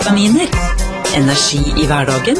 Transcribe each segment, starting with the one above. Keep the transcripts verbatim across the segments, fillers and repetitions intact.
vitaminer, energi i hverdagen.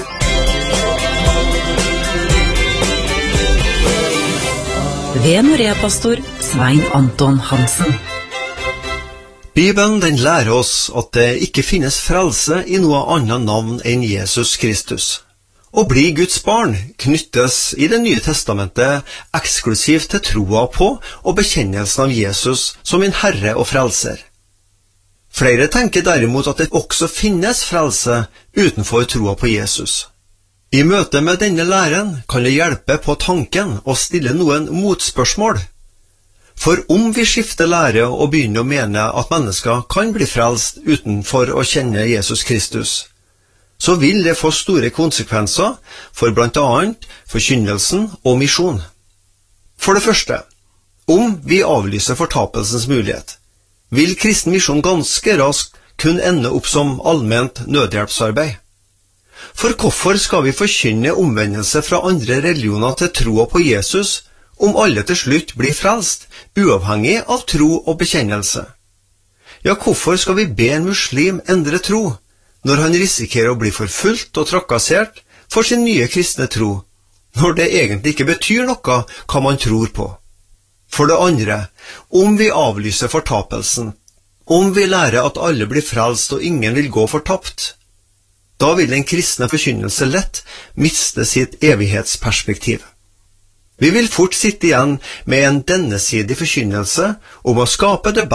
Ved Norea-pastor Svein Anton Hansen. Bibelen den lærer oss at det ikke finnes frelse i noe annet navn enn Jesus Kristus. Å bli Guds barn knyttes i Det nye testamentet eksklusivt til troa på og bekjennelsen av Jesus som min Herre og Frelser. Flere tenker derimot at det også finnes frelse utenfor troa på Jesus. I møte med denne læren kan det hjelpe på tanken å stille noen motspørsmål. For om vi skifter lære og begynner å mene at mennesker kan bli frelst utenfor å kjenne Jesus Kristus, så vil det få store konsekvenser for blant annet forkynnelsen og misjon. For det første, om vi avlyser fortapelsens mulighet, vil kristen misjon ganske raskt kun ende opp som allment nødhjelpsarbeid. For hvorfor skal vi forkynne omvendelse fra andre religioner til troa på Jesus, om alle til slutt blir frelst, uavhengig av tro og bekjennelse? Ja, hvorfor skal vi be en muslim endre tro, når han risikerer å bli forfulgt og trakassert for sin nye kristne tro, når det egentlig ikke betyr noe hva man tror på? For det andre, om vi avlyser fortapelsen, om vi lærer at alle blir frelst og ingen vil gå fortapt, da vil den kristne forkynnelse lett miste sitt evighetsperspektiv. Vi vil fort sitte igjen med en dennesidig forkynnelse om å skape det